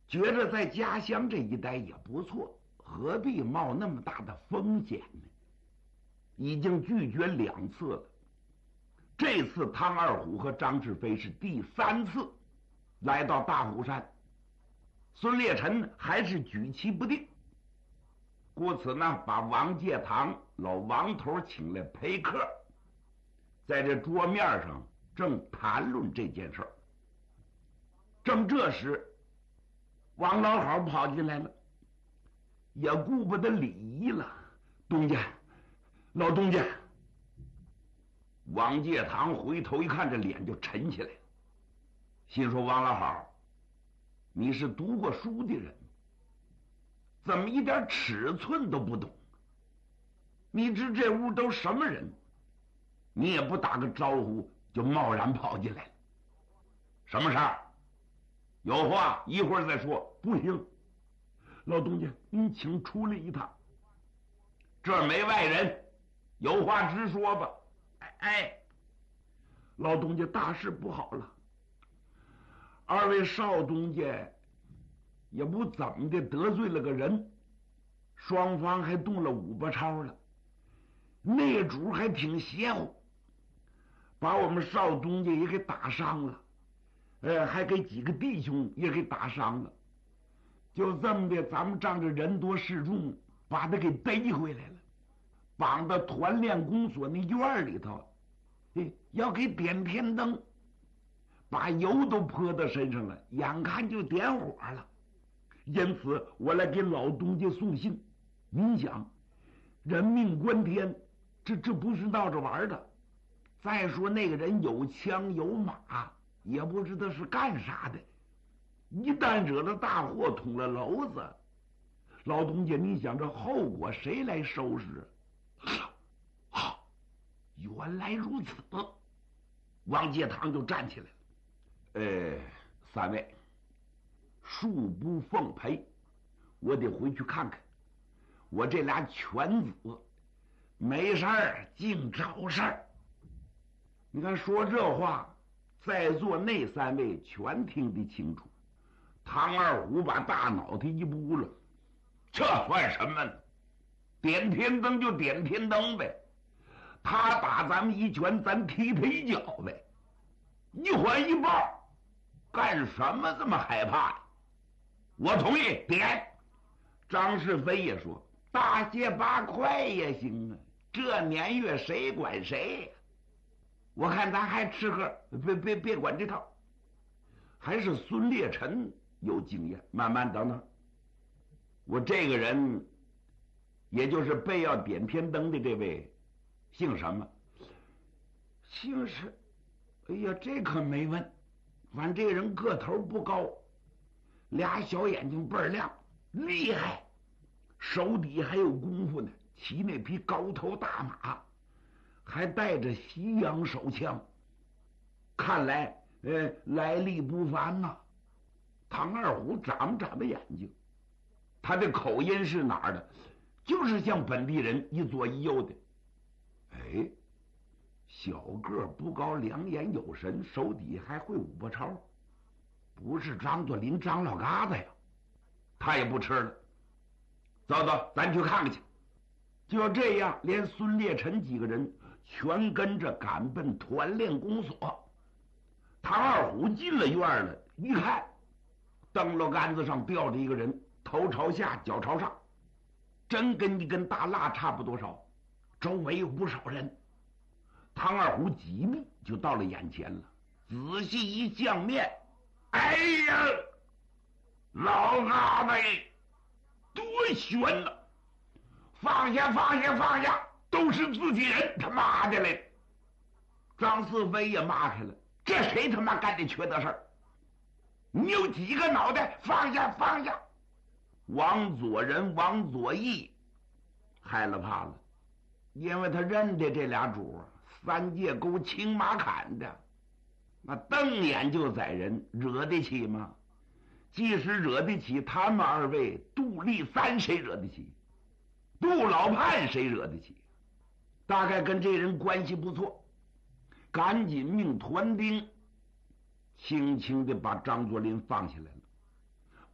觉着在家乡这一待也不错，何必冒那么大的风险呢？已经拒绝2次了，这次汤二虎和张志飞是第3次来到大虎山，孙烈臣还是举棋不定，故此呢，把王介堂老王头请来陪客，在这桌面上正谈论这件事儿。正这时，王老好跑进来了，也顾不得礼仪了。东家，老东家。王介堂回头一看，这脸就沉起来了，心说：王老好，你是读过书的人，怎么一点尺寸都不懂？你知这屋都什么人？你也不打个招呼，就贸然跑进来了。什么事儿？有话一会儿再说。不行，老东家，您请出来一趟。这儿没外人，有话直说吧。哎，老东家，大事不好了！2位少东家也不怎么的得罪了个人，双方还动了5把抄了。那主还挺邪乎，把我们少东家也给打伤了，还给几个弟兄也给打伤了。就这么的，咱们仗着人多势众，把他给逮回来了，绑到团练公所那院里头，要给点天灯，把油都泼到身上了，眼看就点火了。因此我来给老东家送信。您想，人命关天，这不是闹着玩的。再说那个人有枪有马，也不知道是干啥的，一旦惹了大祸，捅了娄子，老东家，你想这后果谁来收拾？原来如此。王介堂就站起来了。3位，恕不奉陪，我得回去看看我这俩犬子，没事儿净找事儿。你看说这话，在座那3位全听得清楚。唐二虎把大脑袋一拨了，这算什么呢？点天灯就点天灯呗，他打咱们一拳，咱踢他一脚呗，一环一抱，干什么这么害怕呀？我同意点。张世飞也说：大卸8块也行啊，这年月谁管谁呀？我看咱还吃喝，别管这套。还是孙烈臣有经验，慢慢等等。我这个人，也就是被要点天灯的这位，姓什么？姓是，哎呀，这可没问。反正这个人个头不高，俩小眼睛倍儿亮，厉害，手底还有功夫呢，骑那匹高头大马，还带着西洋手枪，看来来历不凡呐。唐二虎眨巴眼睛，他的口音是哪儿的？就是像本地人，一左一右的。小个不高，两眼有神，手底还会5把抄，不是张作霖张老疙瘩呀？他也不吃了。走走，咱去看看去。就这样，连孙烈臣几个人全跟着赶奔团练公所。唐二虎进了院了，一看灯笼杆子上吊着一个人，头朝下，脚朝上，真跟一根大蜡差不多少。周围有不少人。唐二虎几步就到了眼前了，仔细一相面，哎呀，老疙瘩，多悬呐！放下，放下，放下！都是自己人，他妈的嘞！张四飞也骂开了，这谁他妈干的缺德事儿？你有几个脑袋？放下，放下！王左仁、王左义害了怕了，因为他认得这俩主，3界沟青马砍的，那瞪眼就宰人，惹得起吗？即使惹得起他们2位，杜立三谁惹得起？杜老判谁惹得起？大概跟这人关系不错，赶紧命团丁轻轻地把张作霖放下来了。